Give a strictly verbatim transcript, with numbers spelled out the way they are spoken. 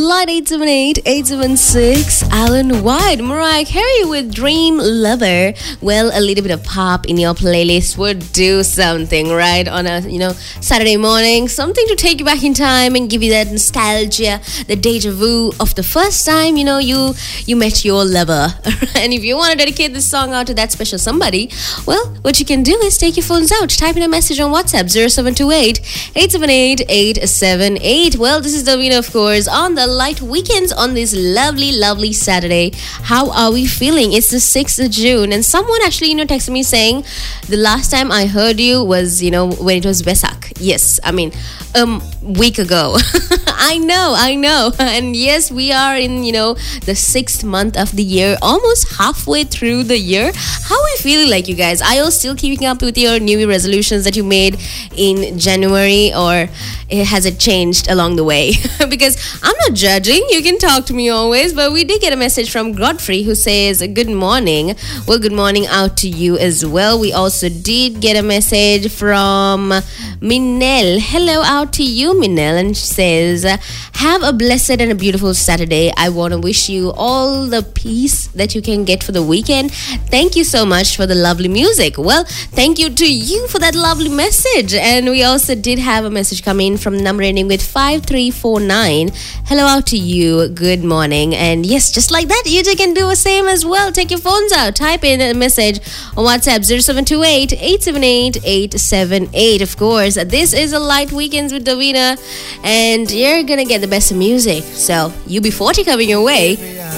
Line eight seven eight, eight seven six, Alan White, Mariah Carey with Dream Lover. Well, a little bit of pop in your playlist would do something, right? On a, you know, Saturday morning, something to take you back in time and give you that nostalgia, the deja vu of the first time, you know, you you met your lover. And if you want to dedicate this song out to that special somebody, well, what you can do is take your phones out, type in a message on WhatsApp, zero seven two eight, eight seven eight, eight seven eight. Well, this is Davina, of course, on the Light Weekends on this lovely, lovely Saturday. How are we feeling? It's the sixth of June, and someone actually, you know, texted me saying the last time I heard you was, you know, when it was Vesak. Yes, I mean, um, week ago. I know, I know. And yes, we are in, you know, the sixth month of the year, almost halfway through the year. How are you feeling like, you guys? Are you still keeping up with your New Year resolutions that you made in January, or has it changed along the way? Because I'm not judging. You can talk to me always. But we did get a message from Godfrey who says, good morning. Well, good morning out to you as well. We also did get a message from Minel. Hello out to you, Minel. And she says, have a blessed and a beautiful Saturday. I want to wish you all the peace that you can get for the weekend. Thank you so much for the lovely music. Well, thank you to you for that lovely message. And we also did have a message come in from number ending with five three four nine. Hello out to you. Good morning. And yes, just like that, you can do the same as well. Take your phones out. Type in a message on WhatsApp, zero seven two eight, eight seven eight, eight seven eight. Of course, this is a Light Weekends with Davina, and you're gonna get the best of music. So U B forty coming your way.